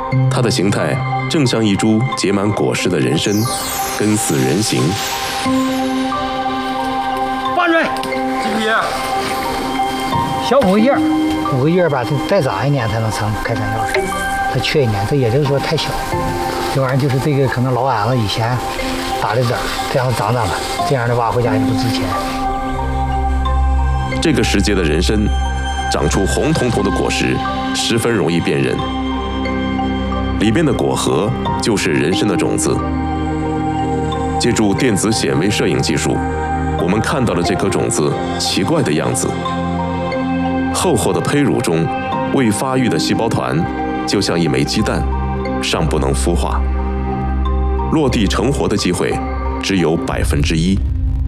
它的形态正像一株结满果实的人参，根似人形。 放水，几个叶？小5个叶，5个叶吧，得再长1年才能成开山药。它缺1年，这也就是说太小。这玩意儿就是这个，可能老矮子以前打的籽儿，这样长了，这样的挖回家也不值钱。 这个时节的人参长出红彤彤的果实，十分容易辨认。里边的果核就是人参的种子。借助电子显微摄影技术，我们看到了这颗种子奇怪的样子。厚厚的胚乳中，未发育的细胞团就像一枚鸡蛋，尚不能孵化，落地成活的机会只有1%。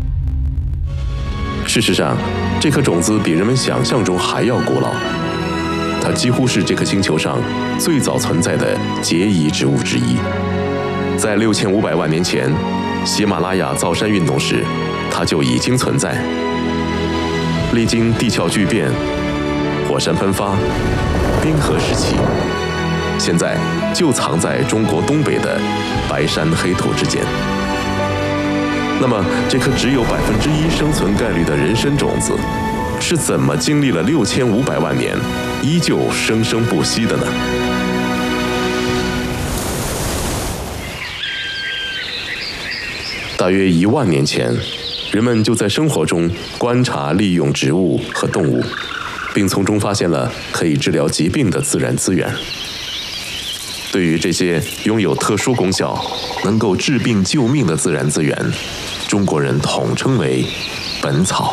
事实上，这颗种子比人们想象中还要古老，它几乎是这颗星球上最早存在的结蚁植物之一。在6500万年前，喜马拉雅造山运动时，它就已经存在。历经地壳巨变、火山喷发、冰河时期，现在就藏在中国东北的白山黑土之间。那么，这颗只有1%生存概率的人参种子，是怎么经历了6500万年，依旧生生不息的呢？大约1万年前，人们就在生活中观察利用植物和动物，并从中发现了可以治疗疾病的自然资源。对于这些拥有特殊功效、能够治病救命的自然资源，中国人统称为本草。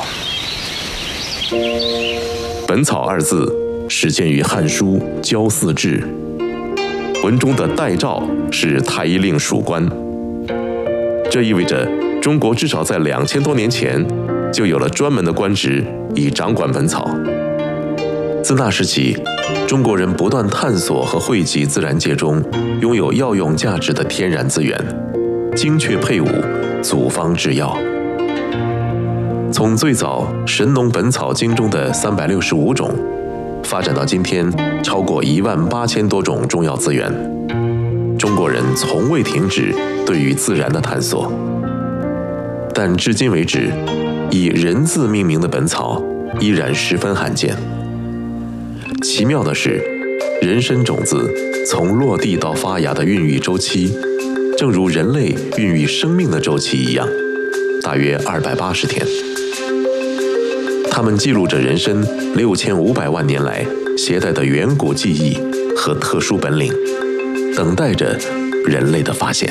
本草二字始见于《汉书·焦祀志》，文中的代诏是太医令属官。这意味着中国至少在2000多年前就有了专门的官职以掌管本草。自那时起，中国人不断探索和汇集自然界中拥有药用价值的天然资源，精确配伍，组方制药。从最早《神农本草经》中的365种，发展到今天超过18000多种中药资源，中国人从未停止对于自然的探索。但至今为止，以人字命名的本草依然十分罕见。奇妙的是，人参种子从落地到发芽的孕育周期，正如人类孕育生命的周期一样，大约280天。它们记录着人参6500万年来携带的远古记忆和特殊本领，等待着人类的发现。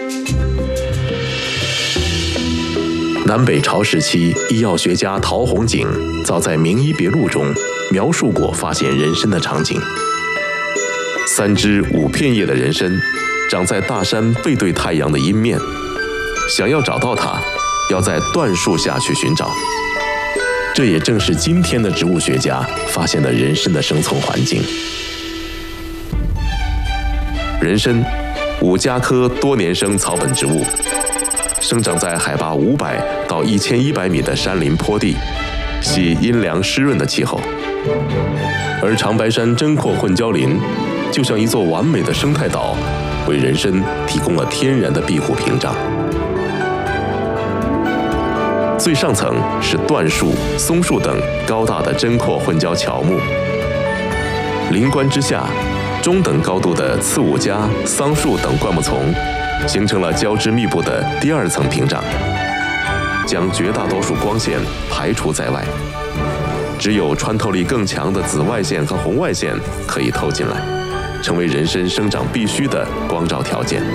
南北朝时期，医药学家陶弘景早在《名医别录》中描述过发现人参的场景。3支5片叶的人参长在大山背对太阳的阴面，想要找到它，要在椴树下去寻找。这也正是今天的植物学家发现的人参的生存环境。人参，五加科多年生草本植物，生长在海拔500到1100米的山林坡地，喜阴凉湿润的气候。而长白山针阔混交林就像一座完美的生态岛，为人参提供了天然的庇护屏障。最上层是椴树、松树等高大的针阔混交乔木，林冠之下，中等高度的刺五加、桑树等灌木丛形成了交织密布的第2层屏障，将绝大多数光线排除在外。只有穿透力更强的紫外线和红外线可以透进来，成为人参生长必须的光照条件。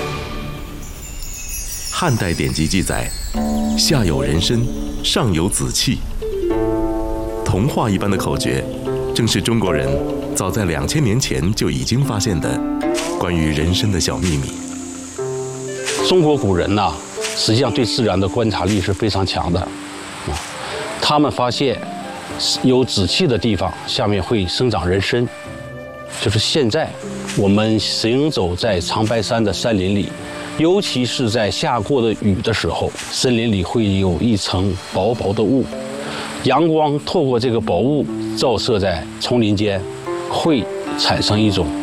汉代典籍记载，下有人参，上有紫气。童话一般的口诀，正是中国人早在2000年前就已经发现的关于人参的小秘密。 中国古人呐，实际上对自然的观察力是非常强的。他们发现有紫气的地方下面会生长人参，就是现在我们行走在长白山的山林里，尤其是在下过的雨的时候，森林里会有一层薄薄的雾，阳光透过这个薄雾照射在丛林间，会产生一种